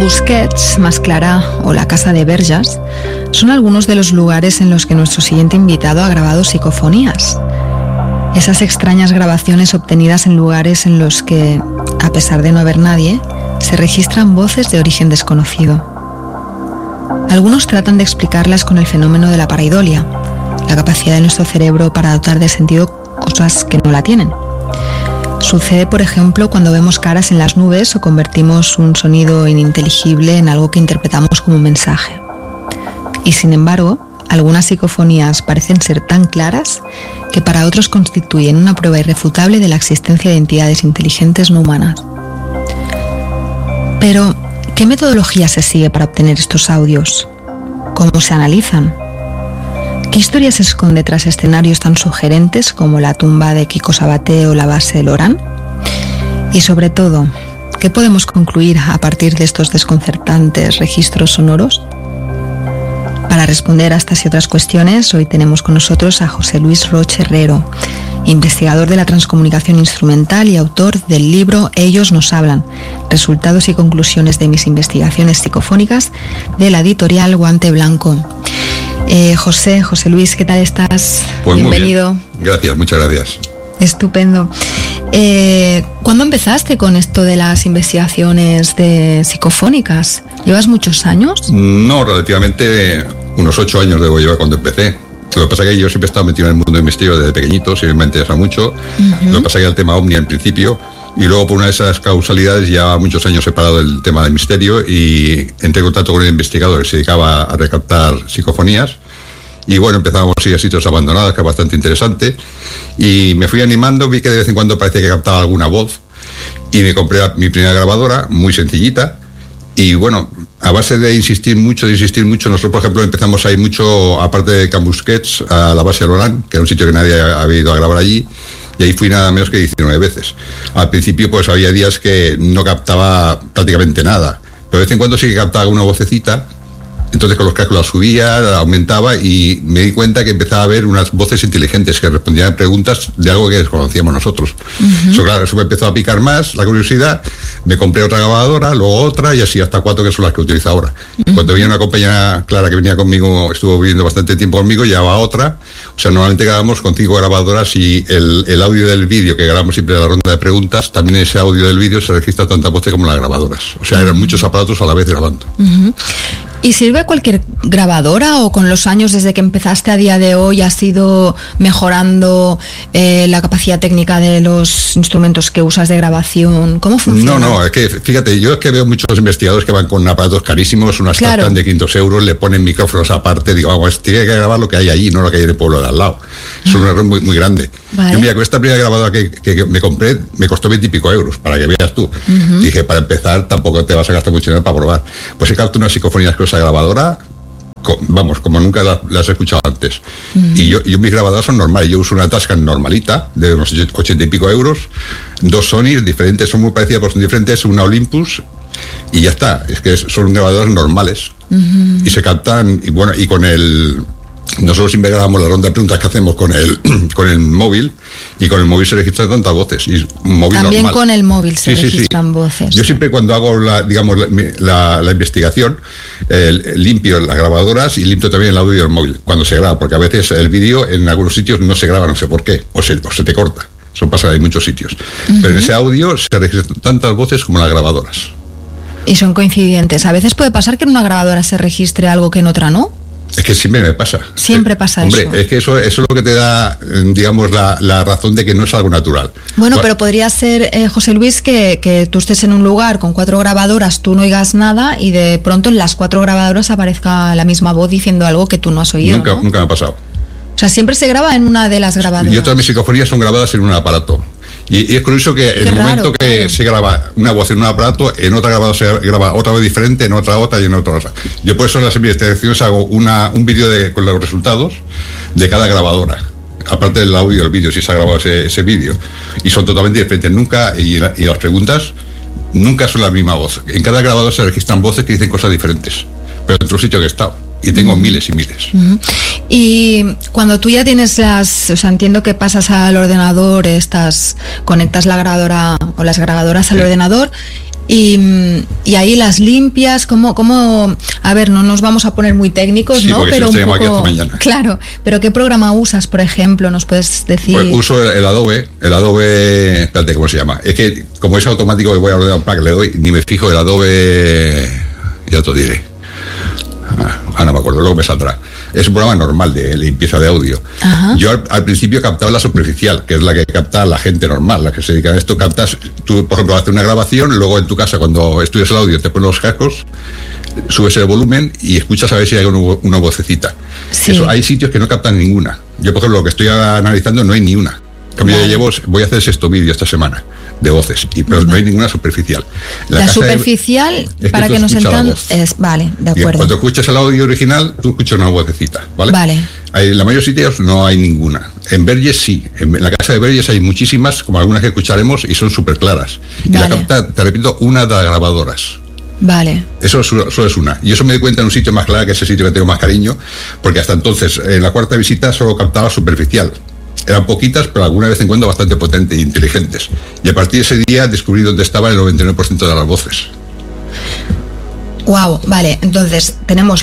Busquets, Masclará o la Casa de Verges son algunos de los lugares en los que nuestro siguiente invitado ha grabado psicofonías. Esas extrañas grabaciones obtenidas en lugares en los que, a pesar de no haber nadie, se registran voces de origen desconocido. Algunos tratan de explicarlas con el fenómeno de la pareidolia, la capacidad de nuestro cerebro para dotar de sentido cosas que no la tienen. Sucede, por ejemplo, cuando vemos caras en las nubes o convertimos un sonido ininteligible en algo que interpretamos como un mensaje. Y sin embargo, algunas psicofonías parecen ser tan claras que para otros constituyen una prueba irrefutable de la existencia de entidades inteligentes no humanas. Pero, ¿qué metodología se sigue para obtener estos audios? ¿Cómo se analizan? ¿Qué historia se esconde tras escenarios tan sugerentes como la tumba de Kiko Sabaté o la base de Lorán? Y sobre todo, ¿qué podemos concluir a partir de estos desconcertantes registros sonoros? Para responder a estas y otras cuestiones, hoy tenemos con nosotros a José Luis Roch Herrero, investigador de la transcomunicación instrumental y autor del libro Ellos nos hablan, resultados y conclusiones de mis investigaciones psicofónicas, de la editorial Guante Blanco. José Luis, ¿qué tal estás? Pues bienvenido. Muy bien. Gracias, muchas gracias. Estupendo. ¿Cuándo empezaste con esto de las investigaciones psicofónicas? ¿Llevas muchos años? No, relativamente unos 8 años debo llevar cuando empecé. Lo que pasa es que yo siempre he estado metido en el mundo del misterio desde pequeñito, siempre me interesa mucho. Lo que pasa es que el tema ovni al principio, y luego por una de esas causalidades ya muchos años separado del tema del misterio y entré en contacto con un investigador que se dedicaba a recaptar psicofonías. Y bueno, empezamos a ir a sitios abandonados, que es bastante interesante. Y me fui animando, vi que de vez en cuando parecía que captaba alguna voz. Y me compré mi primera grabadora, muy sencillita. Y bueno, a base de insistir mucho, nosotros, por ejemplo, empezamos a ir mucho, aparte de Can Busquets, a la base de Lorán, que era un sitio que nadie había ido a grabar allí. Y ahí fui nada menos que 19 veces. Al principio, pues había días que no captaba prácticamente nada. Pero de vez en cuando sí que captaba una vocecita. Entonces con los cascos la subía, la aumentaba y me di cuenta que empezaba a haber unas voces inteligentes que respondían a preguntas de algo que desconocíamos nosotros. Eso, claro, eso me empezó a picar más la curiosidad. Me compré otra grabadora, luego otra y así hasta 4, que son las que utilizo ahora. Cuando venía una compañera, Clara, que venía conmigo, estuvo viviendo bastante tiempo conmigo, llevaba otra. O sea, normalmente grabamos con 5 grabadoras y el audio del vídeo que grabamos siempre en la ronda de preguntas, también ese audio del vídeo se registra tantas voces como las grabadoras. O sea, eran muchos aparatos a la vez grabando. ¿Y sirve cualquier grabadora o con los años desde que empezaste a día de hoy has ido mejorando la capacidad técnica de los instrumentos que usas de grabación? ¿Cómo funciona? No, es que fíjate, yo es que veo muchos investigadores que van con aparatos carísimos, unas Taptan de 500 euros, le ponen micrófonos aparte, digo, vamos, tiene que grabar lo que hay allí, no lo que hay en el pueblo de al lado. Es un error muy, muy grande. Vale. Yo mira, con esta primera grabadora que me compré, me costó 20 y pico euros, para que veas tú. Dije, para empezar, tampoco te vas a gastar mucho dinero para probar. Pues he captado unas psicofonías con esa grabadora, vamos, como nunca las he escuchado antes. Y yo mis grabadoras son normales. Yo uso una Tascam normalita, de unos 80 y pico euros, 2 Sonys diferentes, son muy parecidas, pero son diferentes, una Olympus, y ya está. Es que son grabadoras normales. Y se captan, y bueno, y con el... Nosotros siempre grabamos la ronda de preguntas que hacemos con el móvil, y con el móvil se registran tantas voces. Y un móvil también normal. Con el móvil se registran voces. Yo siempre cuando hago la investigación, limpio las grabadoras y limpio también el audio del móvil cuando se graba, porque a veces el vídeo en algunos sitios no se graba, no sé por qué, o se te corta. Eso pasa en muchos sitios. Pero en ese audio se registran tantas voces como las grabadoras. Y son coincidentes. A veces puede pasar que en una grabadora se registre algo que en otra no. Es que siempre me pasa. Siempre pasa eso. Hombre, es que eso es lo que te da, digamos, la razón de que no es algo natural. Bueno, pero podría ser, José Luis, que tú estés en un lugar con 4 grabadoras, tú no oigas nada y de pronto en las 4 grabadoras aparezca la misma voz diciendo algo que tú no has oído. Nunca me ha pasado. O sea, siempre se graba en una de las grabadoras. Y todas mis psicofonías son grabadas en un aparato. Y es curioso que en el momento que se graba una voz en un aparato, en otra grabadora se graba otra vez diferente, en otra y en otra. Yo por eso en las investigaciones hago un vídeo con los resultados de cada grabadora. Aparte del audio y el vídeo, si se ha grabado ese vídeo. Y son totalmente diferentes. Nunca, y las preguntas nunca son la misma voz. En cada grabadora se registran voces que dicen cosas diferentes. Pero en otro sitio que he estado. Y tengo miles y miles. Y cuando tú ya tienes entiendo que pasas al ordenador, conectas la grabadora o las grabadoras al ordenador, Y ahí las limpias, ¿cómo? A ver, no nos vamos a poner muy técnicos, sí, ¿no? Pero un poco, aquí hasta mañana. Claro, pero ¿qué programa usas, por ejemplo? ¿Nos puedes decir? Pues uso el Adobe, espérate, ¿cómo se llama? Es que como es automático que voy a ordenar un pack, le doy, ni me fijo el Adobe, ya te diré. No me acuerdo, luego me saldrá. Es un programa normal de limpieza de audio. Ajá. Yo al principio captaba la superficial, que es la que capta la gente normal, la que se dedica a esto. Captas, tú, por ejemplo, haces una grabación, luego en tu casa, cuando estudias el audio, te pones los cascos, subes el volumen y escuchas a ver si hay una vocecita. Sí. Eso, hay sitios que no captan ninguna. Yo, por ejemplo, lo que estoy analizando no hay ni una. Como Vale. voy a hacer sexto vídeo esta semana de voces, pero no hay ninguna superficial. La superficial, para que nos entendamos, es, vale, de acuerdo. Cuando escuchas el audio original, tú escuchas una vocecita, ¿vale? Vale. En la mayoría de sitios no hay ninguna. En Verges sí. En la casa de Verges hay muchísimas, como algunas que escucharemos, y son súper claras. Y Vale. la capta, te repito, una de las grabadoras. Vale. Eso solo es una. Y eso me di cuenta en un sitio más claro, que es el sitio que tengo más cariño, porque hasta entonces, en la cuarta visita, solo captaba superficial. Eran poquitas, pero alguna vez en cuando bastante potentes e inteligentes. Y a partir de ese día descubrí dónde estaba el 99% de las voces. Wow, vale. Entonces, tenemos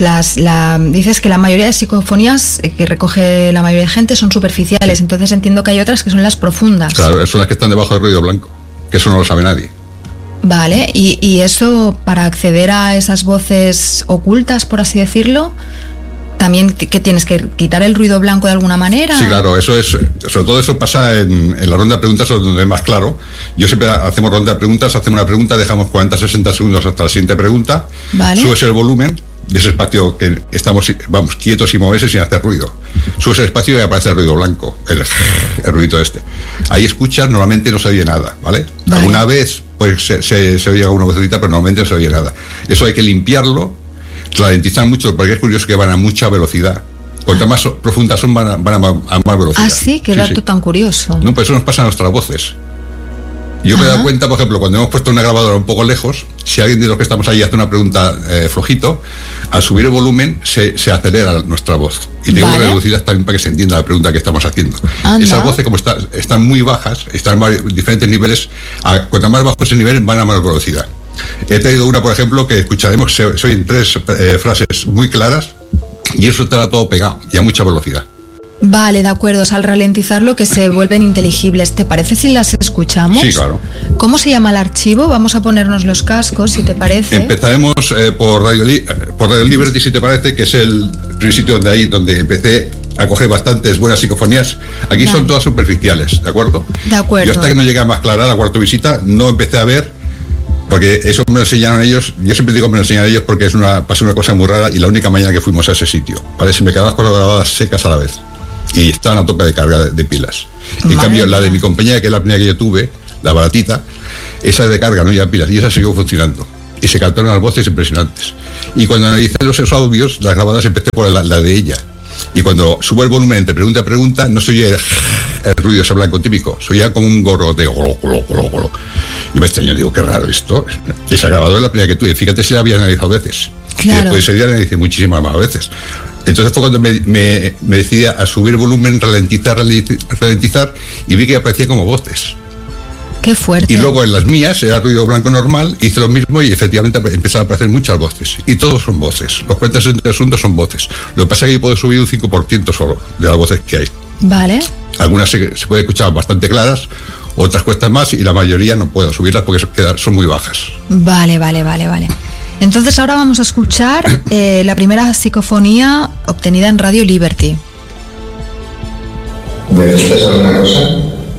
dices que la mayoría de psicofonías que recoge la mayoría de gente son superficiales. Entonces entiendo que hay otras que son las profundas. Claro, son las que están debajo del ruido blanco, que eso no lo sabe nadie. Vale, y eso, para acceder a esas voces ocultas, por así decirlo, también que tienes que quitar el ruido blanco de alguna manera. Sí, claro, eso es, sobre todo eso pasa en la ronda de preguntas, donde es más claro. Yo siempre hacemos ronda de preguntas, hacemos una pregunta, dejamos 40-60 segundos hasta la siguiente pregunta, Vale. subes el volumen de ese espacio que estamos, vamos, quietos y moverse sin hacer ruido. Subes el espacio y aparece el ruido blanco, el ruido este. Ahí escuchas, normalmente no se oye nada, ¿vale? Vale. Alguna vez pues se oye alguna vocecita, pero normalmente no se oye nada. Eso hay que limpiarlo, ralentizar mucho, porque es curioso que van a mucha velocidad. Cuanto más profundas son, van a más velocidad. Ah, sí, qué dato tan curioso. No, pues eso nos pasa a nuestras voces. Yo me he dado cuenta, por ejemplo, cuando hemos puesto una grabadora un poco lejos, si alguien de los que estamos ahí hace una pregunta flojito, al subir el volumen se acelera nuestra voz. Y tengo que reducirlas también para que se entienda la pregunta que estamos haciendo. Anda. Esas voces, como están muy bajas, están en diferentes niveles, cuanto más bajo ese nivel, van a más velocidad. He traído una, por ejemplo, que escucharemos, se oyen tres frases muy claras y eso estará todo pegado y a mucha velocidad. Vale, de acuerdo, al ralentizarlo que se vuelven inteligibles. ¿Te parece si las escuchamos? Sí, claro. ¿Cómo se llama el archivo? Vamos a ponernos los cascos, si te parece. Empezaremos por Radio Liberty, si te parece, que es el primer sitio donde empecé a coger bastantes buenas psicofonías. Aquí Vale. son todas superficiales, ¿de acuerdo? De acuerdo. Yo hasta que no llegué a más clara, la cuarta visita, no empecé a ver, porque eso me lo enseñaron ellos. Yo siempre digo que me lo enseñaron ellos porque pasó una cosa muy rara y la única mañana que fuimos a ese sitio. Parece que me quedaban las cosas grabadas secas a la vez. Y estaban a tope de carga de pilas. En cambio, la de mi compañera, que es la primera que yo tuve, la baratita, esa es de carga, no lleva pilas, y esa siguió funcionando. Y se captaron las voces impresionantes. Y cuando analicé los audios, las grabadas, empecé por la de ella. Y cuando subo el volumen entre pregunta y pregunta, no se oye el ruido ese blanco típico, se oía como un gorroteo. Y me extrañó, digo, qué raro esto. Esa grabadora es la primera que tuve. Fíjate si la había analizado veces. Claro. Y después de ese día la analicé muchísimas más veces. Entonces fue cuando me decidí a subir el volumen, ralentizar, y vi que aparecía como voces. Qué fuerte. Y luego en las mías, era ruido blanco normal, hice lo mismo y efectivamente empezaron a aparecer muchas voces. Y todos son voces. Los 40 segundos son voces. Lo que pasa es que yo puedo subir un 5% solo de las voces que hay. Vale. Algunas se puede escuchar bastante claras, otras cuestan más y la mayoría no puedo subirlas porque son muy bajas. Vale. Entonces ahora vamos a escuchar la primera psicofonía obtenida en Radio Liberty. ¿Me dices alguna cosa?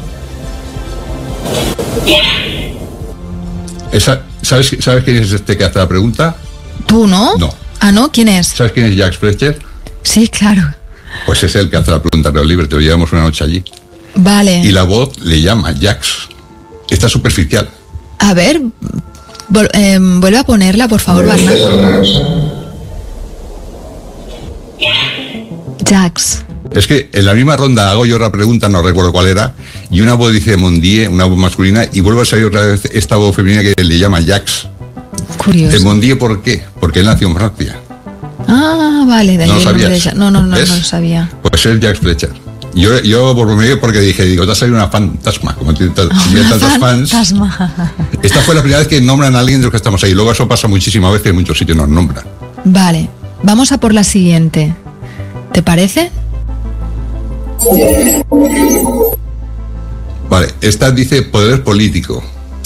¿Sabes quién es este que hace la pregunta? ¿Tú no? No. Ah, ¿no? ¿Quién es? ¿Sabes quién es Jax Fletcher? Sí, claro. Pues es el que hace la pregunta en Radio Liberty. Lo llevamos una noche allí. Vale. Y la voz le llama Jax. Está superficial. A ver, vuelve a ponerla, por favor, ¿Me dices Barna. alguna cosa? Jax. Es que en la misma ronda hago yo otra pregunta, no recuerdo cuál era, y una voz dice Mondier, una voz masculina, y vuelve a salir otra vez esta voz femenina que le llama Jax. Curioso. ¿El Mondier por qué? Porque él nació en Francia. Ah, vale. De ahí ¿No lo el nombre sabías? de Jax. No ¿Ves? lo sabía. Pues es Jax Fletcher. Yo por medio porque digo, te ha salido una fantasma, como tiene tantos fans. Fantasma. Esta fue la primera vez que nombran a alguien de los que estamos ahí. Luego eso pasa muchísimas veces, en muchos sitios nos nombran. Vale, vamos a por la siguiente. ¿Te parece? Vale, esta dice poder político.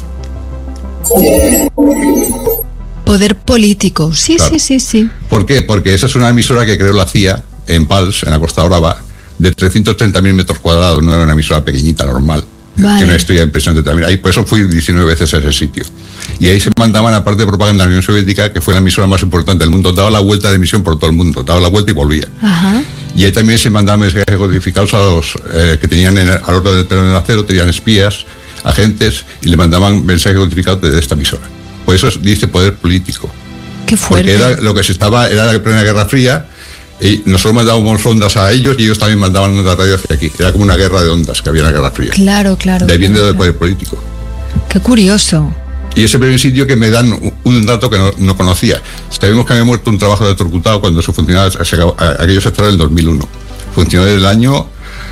Poder político, sí, claro. Sí. ¿Por qué? Porque esa es una emisora que creo la hacía en Pals, en la Costa Brava, de 330.000 metros cuadrados, no era una emisora pequeñita, normal. Vale. Que no estudia impresionante también. Ahí, por eso fui 19 veces a ese sitio. Y ahí se mandaban, aparte de propaganda de la Unión Soviética, que fue la emisora más importante del mundo, daba la vuelta de emisión por todo el mundo, daba la vuelta y volvía. Ajá. Y ahí también se mandaban mensajes codificados a los que tenían al otro del telón de acero, tenían espías, agentes, y le mandaban mensajes codificados de esta emisora. Por eso dice poder político. Qué fuerte. Porque era lo que se estaba, era la plena Guerra Fría, y nosotros mandábamos ondas a ellos y ellos también mandaban ondas radio hacia aquí. Era como una guerra de ondas que había en la Guerra Fría. Claro. De ahí viene del poder político. Qué curioso. Y ese primer sitio que me dan un dato que no conocía. Sabemos que había muerto un trabajo de electrocutado cuando eso funcionaba, aquello se estaba en el 2001. Funcionó desde el año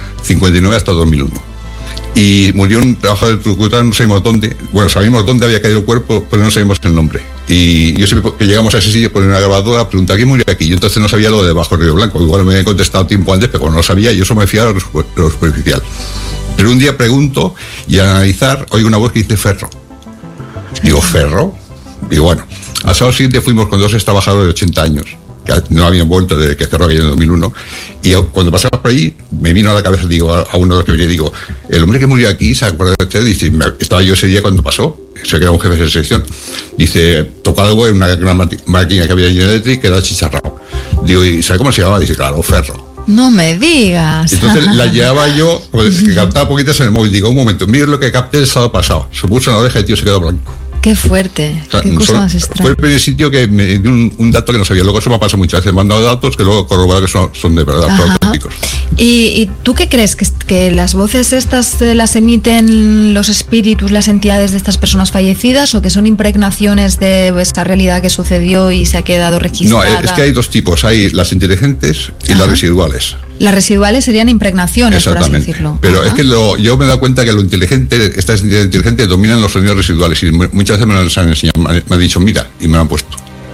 59 hasta 2001. Y murió un trabajador electrocutado, no sabemos dónde. Bueno, sabíamos dónde había caído el cuerpo, pero no sabíamos el nombre. Y yo siempre que llegamos a ese sitio por una grabadora, pregunté, ¿quién murió aquí? Yo entonces no sabía lo de Bajo Río Blanco. Igual me habían contestado tiempo antes, pero como no lo sabía, yo eso me fiaba de lo superficial. Pero un día pregunto y al analizar, oigo una voz que dice Ferro. Digo, ¿Ferro? Digo, bueno. Al sábado siguiente fuimos con 2 trabajadores de 80 años, que no habían vuelto desde que cerró aquello en 2001. Y cuando pasamos por ahí, me vino a la cabeza, digo, a uno de los que venía, digo, el hombre que murió aquí, ¿se acuerda de usted? Dice, estaba yo ese día cuando pasó, sé que era un jefe de sección. Dice, tocó algo en una gran máquina que había en General Electric, que era chicharrado. Digo, ¿y sabe cómo se llamaba? Dice, claro, Ferro. No me digas. Entonces la llevaba yo, pues, que captaba poquitas en el móvil. Digo, un momento, mire lo que capté el sábado pasado. Se puso en la oreja y el tío se quedó blanco. Qué fuerte, o sea, qué cosa más extraña. Fue el primer sitio que me dio un dato que no sabía. Luego eso me pasa muchas veces. Me han dado datos que luego corroboran que son de verdad, auténticos. ¿Y tú qué crees? ¿Que las voces estas las emiten los espíritus, las entidades de estas personas fallecidas, o que son impregnaciones de esta realidad que sucedió y se ha quedado registrada? No, es que hay dos tipos. Hay las inteligentes y las residuales. Las residuales serían impregnaciones, por así decirlo. Pero es que yo me he dado cuenta que lo inteligente, estas entidades inteligentes dominan los sonidos residuales y muchas veces me lo han enseñado, me han dicho, mira, y me lo han puesto.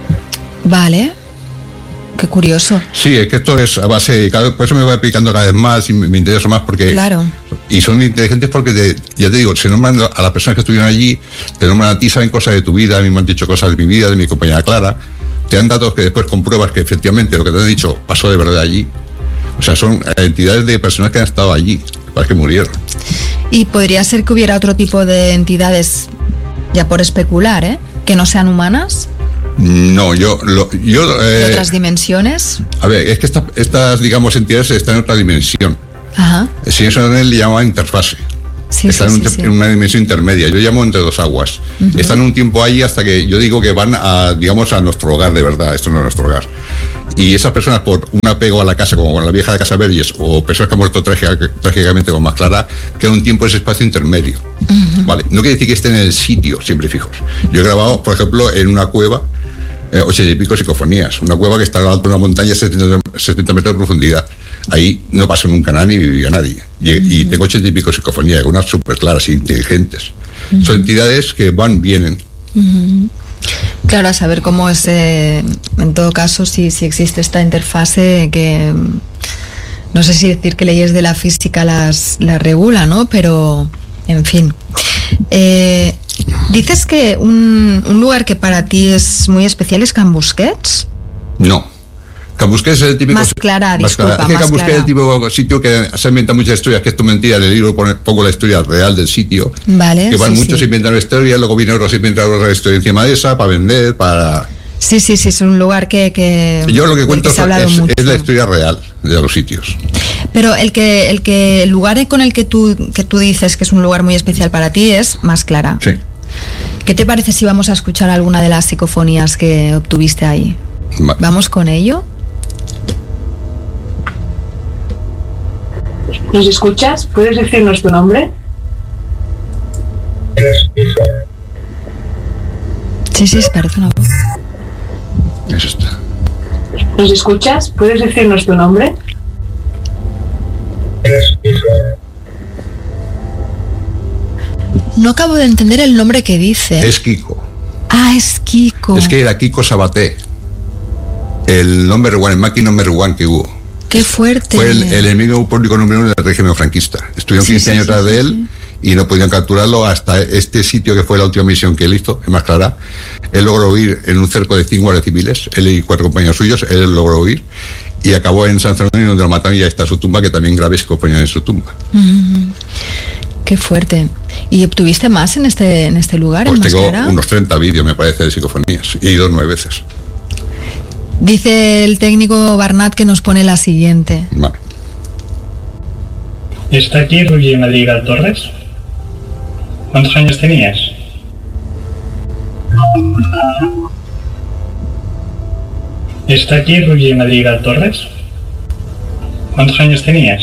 Vale. Qué curioso. Sí, es que esto es a base, por eso me voy aplicando cada vez más y me interesa más porque... Claro. Y son inteligentes porque, ya te digo, se nombran a las personas que estuvieron allí, te nombran a ti, saben cosas de tu vida, a mí me han dicho cosas de mi vida, de mi compañera Clara, te dan datos que después compruebas que efectivamente lo que te han dicho pasó de verdad allí. O sea, son entidades de personas que han estado allí, para que murieron. Y podría ser que hubiera otro tipo de entidades, ya por especular, que no sean humanas. No, ¿de otras dimensiones? A ver, es que estas digamos, entidades están en otra dimensión. Ajá. Si eso le llama interfase. Sí, están en una dimensión intermedia. Yo llamo entre dos aguas. Están un tiempo ahí hasta que yo digo que van a, digamos, a nuestro hogar de verdad. Esto no es nuestro hogar. Y esas personas, por un apego a la casa, como con la vieja de Casa Verges, o personas que han muerto trágicamente con más Clara, queda un tiempo ese espacio intermedio. Vale. No quiere decir que estén en el sitio siempre fijos. Yo he grabado, por ejemplo, en una cueva 80 y pico psicofonías. Una cueva que está al alto de una montaña, 70 metros de profundidad. Ahí no pasó nunca nadie ni vivía nadie. Y tengo 80 y pico psicofonías, unas súper claras e inteligentes. Son entidades que vienen. Claro, a saber cómo es, en todo caso, si existe esta interfase que... No sé si decir que leyes de la física las regula, ¿no? Pero, en fin. Dices que un lugar que para ti es muy especial es Can Busquets. No. Can Busquets es el típico... Más Clara, disculpa. Es que Can Busquets es el típico sitio que se inventan muchas historias, que esto es mentira. En el libro pongo la historia real del sitio. Vale. Que van muchos a inventar una historia, luego vienen otros a inventar otra historia encima de esa, para vender, para... Sí, es un lugar que yo lo que cuento es la historia real de los sitios. Pero el lugar con el que tú dices que es un lugar muy especial para ti es Más Clara. Sí. ¿Qué te parece si vamos a escuchar alguna de las psicofonías que obtuviste ahí? ¿Vamos con ello? ¿Nos escuchas? ¿Puedes decirnos tu nombre? Sí, parece una voz. Eso está. ¿Nos escuchas? ¿Puedes decirnos tu nombre? No acabo de entender el nombre que dice. Es Kiko. Ah, es Kiko. Es que era Kiko Sabaté. El number one, el máquina number one que hubo. Qué fuerte. Fue el enemigo público número uno del régimen franquista. Estuvieron 15 años tras de él y no podían capturarlo hasta este sitio que fue la última misión que él hizo, en Masclará. Él logró huir en un cerco de 5 guardias civiles, él y 4 compañeros suyos, él logró huir y acabó en San Fernando, donde lo mataron, y ahí está su tumba, que también grabé se ponía en su tumba. Qué fuerte. ¿Y obtuviste más en este lugar? Pues en tengo Masclará? unos 30 vídeos, me parece, de psicofonías. Y he ido 9 veces. Dice el técnico Barnat que nos pone la siguiente. Vale. ¿Está aquí Roger Madrigal Torres? ¿Cuántos años tenías? ¿Está aquí Roger Madrigal Torres? ¿Cuántos años tenías?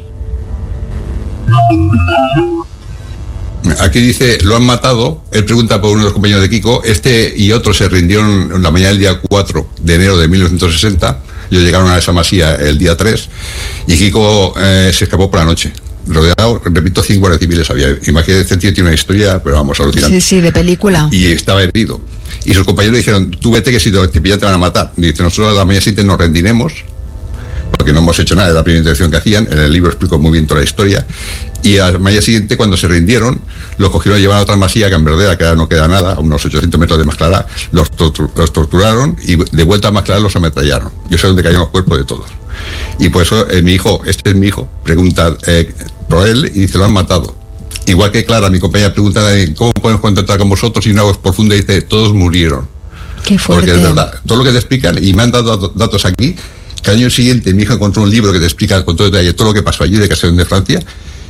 Aquí dice, lo han matado. Él pregunta por uno de los compañeros de Kiko. Este y otros se rindieron en la mañana del día 4 de enero de 1960. Ellos llegaron a esa masía el día 3 y Kiko se escapó por la noche. Rodeado, repito, 5 guardias civiles había. Imagínate, este tío tiene una historia, pero vamos, alucinante. Sí, de película. Y estaba herido. Y sus compañeros dijeron, tú vete, que si te pillan te van a matar. Y dice, nosotros a la mañana siguiente nos rendiremos, porque no hemos hecho nada de la primera intervención que hacían. En el libro explico muy bien toda la historia. Y a la mañana siguiente, cuando se rindieron, los cogieron y llevaron a otra masía, Camberdera, que ahora no queda nada, a unos 800 metros de Masclará, los torturaron y de vuelta a Masclará los ametrallaron. Yo sé dónde cayeron los cuerpos de todos. Y por eso mi hijo, este es mi hijo, pregunta por él y dice, lo han matado. Igual que Clara, mi compañera, pregunta, ¿cómo podemos contactar con vosotros? Y una voz profunda dice, todos murieron. Qué fuerte. Porque es verdad, todo lo que te explican, y me han dado datos aquí, que al año siguiente mi hijo encontró un libro que te explica con todo detalle todo lo que pasó allí de Castellón de Francia,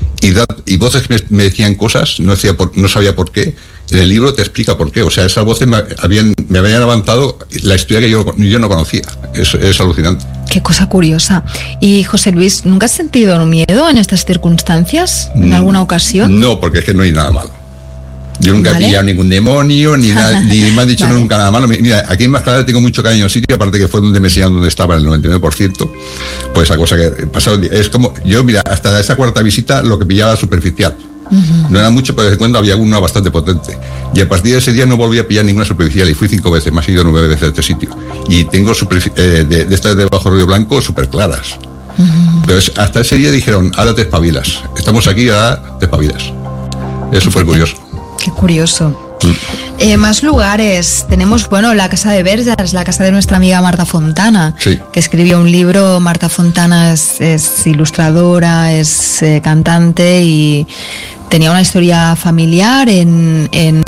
y voces que me decían cosas, no sabía por qué. En el libro te explica por qué. O sea, esas voces me habían avanzado la historia que yo no conocía. Es alucinante. Qué cosa curiosa. Y José Luis, ¿nunca has sentido miedo en estas circunstancias? ¿En alguna ocasión? No, porque es que no hay nada malo. Yo nunca he pillado ningún demonio, ni nada, ni me han dicho nunca nada malo. Mira, aquí en Masclará tengo mucho cariño al sitio, aparte que fue donde me enseñaron dónde estaba el 99%. Pues esa cosa que pasó, es como, yo mira, hasta esa 4ª visita lo que pillaba era superficial. No era mucho, pero de vez en cuando había una bastante potente. Y a partir de ese día no volví a pillar ninguna superficial y fui 5 veces, me ha ido 9 veces a este sitio. Y tengo de estas de Bajo Río Blanco súper claras. Pero hasta ese día dijeron, ahora te espabilas. Estamos aquí, ahora te espabilas. Es súper curioso. Qué curioso. Más lugares. Tenemos, la casa de Verges, la casa de nuestra amiga Marta Fontana, sí, que escribió un libro. Marta Fontana es ilustradora, es cantante y tenía una historia familiar en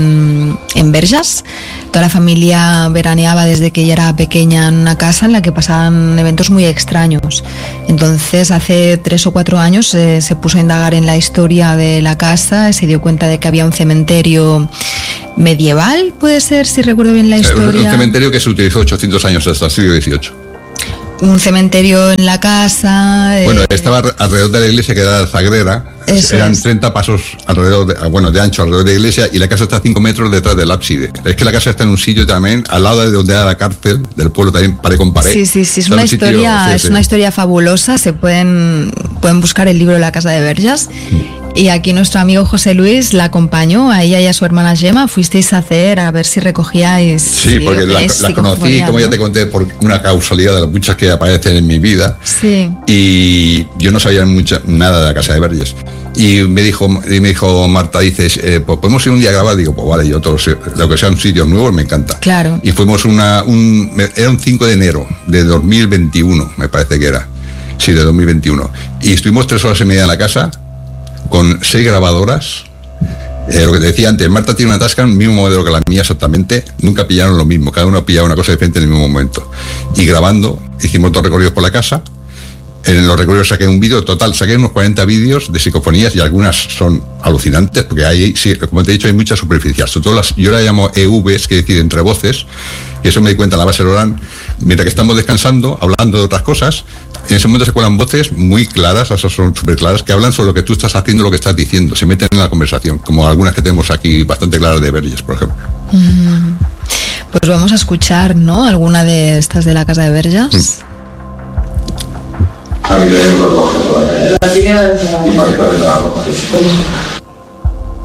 Verges. Toda la familia veraneaba desde que ella era pequeña en una casa en la que pasaban eventos muy extraños. Entonces, hace 3 o 4 años se puso a indagar en la historia de la casa, se dio cuenta de que había un cementerio medieval, puede ser, si recuerdo bien la historia. Un cementerio que se utilizó 800 años hasta el siglo XVIII. Un cementerio en la casa. Estaba alrededor de la iglesia, que era la Zagrera. Eran 30 pasos alrededor de ancho alrededor de la iglesia, y la casa está a 5 metros detrás del ábside. Es que la casa está en un sitio también, al lado de donde era la cárcel del pueblo, también pared con pared. Sí, es una historia, una historia fabulosa. Se pueden buscar el libro La casa de Verges. Y aquí nuestro amigo José Luis la acompañó, a ella y a su hermana Gemma. Fuisteis a ver si recogíais. Sí, porque la conocí, como ya te conté, por una causalidad de las muchas que aparecen en mi vida. Sí. Y yo no sabía nada de la casa de Verges. Y me dijo Marta, dices, pues podemos ir un día a grabar. Digo, pues vale, yo lo que sean sitios nuevos me encanta. Claro. Y fuimos era un 5 de enero de 2021, me parece que era. Sí, de 2021. Y estuvimos 3 horas y media en la casa, con 6 grabadoras. Lo que te decía antes, Marta tiene una Tascam, el mismo modelo que la mía exactamente, nunca pillaron lo mismo, cada uno pillaba una cosa diferente en el mismo momento. Y grabando, hicimos 2 recorridos por la casa. En los recorridos saqué un vídeo, total, saqué unos 40 vídeos de psicofonías, y algunas son alucinantes, porque ahí, sí, como te he dicho, hay mucha superficial. Sobre todo yo la llamo EVs, que decir entre voces, y eso me di cuenta en la base Lorán, mientras que estamos descansando, hablando de otras cosas. En ese momento se cuelan voces muy claras, esas son súper claras, que hablan sobre lo que tú estás haciendo, lo que estás diciendo, se meten en la conversación, como algunas que tenemos aquí bastante claras de Verges, por ejemplo. Pues vamos a escuchar, ¿no?, alguna de estas de la casa de Verges.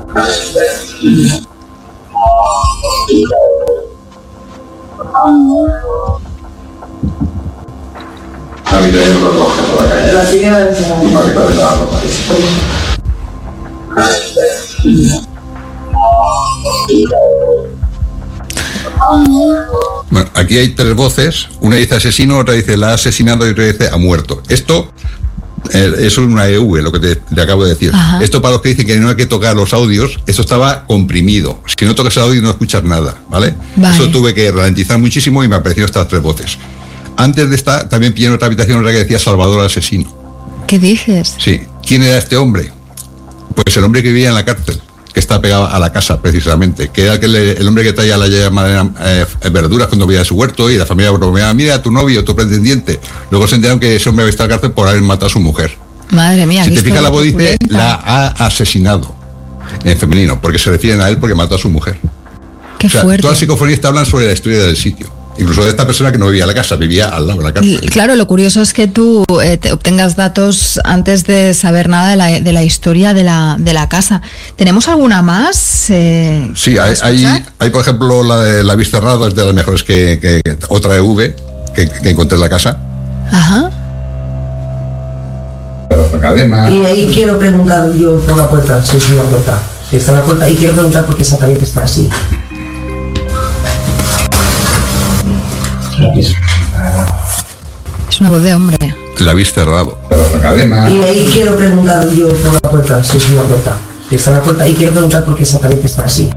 Bueno, aquí hay 3 voces, una dice asesino, otra dice la ha asesinado y otra dice ha muerto. Esto es una EV, lo que te acabo de decir. Ajá. Esto para los que dicen que no hay que tocar los audios, esto estaba comprimido. Si no tocas el audio no escuchas nada, ¿vale? Eso tuve que ralentizar muchísimo y me aparecieron estas 3 voces. Antes de esta, también pillé en otra habitación otra que decía Salvador asesino. ¿Qué dices? Sí. ¿Quién era este hombre? Pues el hombre que vivía en la cárcel, que está pegado a la casa precisamente, que era el hombre que traía verduras cuando veía su huerto, y la familia bromeaba, mira, tu novio, tu pretendiente. Luego se enteraron que ese hombre había estado en la cárcel por haber matado a su mujer. Madre mía. Si te fijas, la voz dice, la ha asesinado, en femenino, porque se refieren a él porque mató a su mujer. Qué fuerte. Todas las psicofonistas hablan sobre la historia del sitio. Incluso de esta persona que no vivía en la casa, vivía al lado de la cárcel. Claro, lo curioso es que tú obtengas datos antes de saber nada de la historia de la casa. ¿Tenemos alguna más? Sí, hay por ejemplo la de La Vista Cerrado, es de las mejores que otra EV que encontré en la casa. Ajá. Cadena. Y ahí quiero preguntar yo por la puerta, si es una puerta. Si está en la puerta, y quiero preguntar por qué exactamente está así. Es una voz de hombre. La Vista Cerrado. Cadena. Y ahí quiero preguntar yo por la puerta, si es una puerta. Si está en la puerta, y quiero preguntar por qué exactamente está así.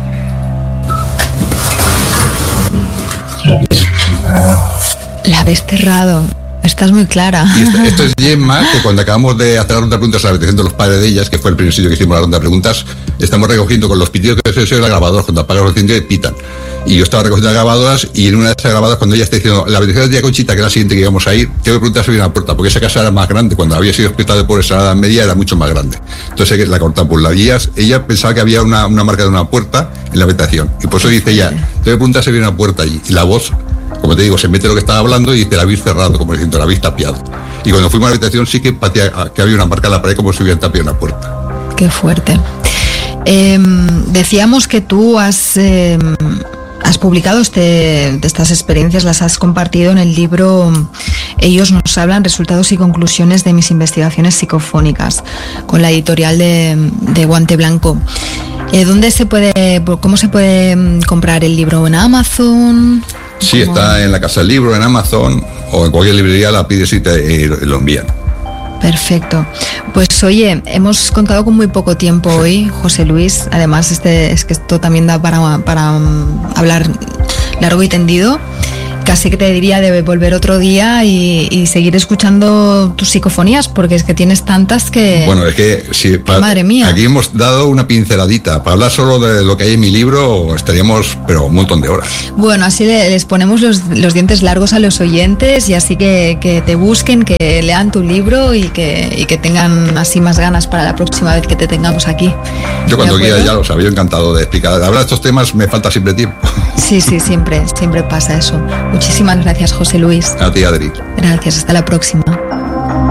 La habéis cerrado. Estás muy clara. Y esto es Gemma, que cuando acabamos de hacer la ronda de preguntas a la habitación de los padres de ellas, que fue el primer sitio que hicimos la ronda de preguntas, estamos recogiendo con los pitidos que se oye la grabadora, cuando apagas los incendios pitan. Y yo estaba recogiendo las grabadoras, y en una de esas grabadoras, cuando ella está diciendo, la habitación de tía Conchita, que era la siguiente que íbamos a ir, tengo que preguntar si había una puerta, porque esa casa era más grande. Cuando había sido hospital de pobres en la Edad Media era mucho más grande. Entonces la cortan por la guía. Ella pensaba que había una marca de una puerta en la habitación. Y por eso dice ella, tengo que preguntar si había una puerta allí. Y la voz, como te digo, se mete lo que estaba hablando y dice, la habéis cerrado, como diciendo, la habéis tapiado. Y cuando fuimos a la habitación sí que había una marca en la pared como si hubieran tapiado una puerta. Qué fuerte. Decíamos que tú has publicado estas experiencias, las has compartido en el libro Ellos nos hablan, resultados y conclusiones de mis investigaciones psicofónicas, con la editorial de Guante Blanco. ¿Cómo se puede comprar el libro? ¿En Amazon? Sí, está en la Casa del Libro, en Amazon, o en cualquier librería la pides y lo envían. Perfecto. Pues oye, hemos contado con muy poco tiempo hoy, José Luis. Además, es que esto también da para hablar largo y tendido. Casi que te diría de volver otro día y seguir escuchando tus psicofonías, porque es que tienes tantas que... Bueno, es que sí, madre mía. Aquí hemos dado una pinceladita. Para hablar solo de lo que hay en mi libro estaríamos, pero un montón de horas. Bueno, así les ponemos los dientes largos a los oyentes, y así que te busquen, que lean tu libro y que tengan así más ganas para la próxima vez que te tengamos aquí. Yo cuando quiera, ya lo sabía, encantado de explicar. De hablar de estos temas me falta siempre tiempo. Sí, siempre pasa eso. Muchísimas gracias, José Luis. A ti, Adri. Gracias, hasta la próxima.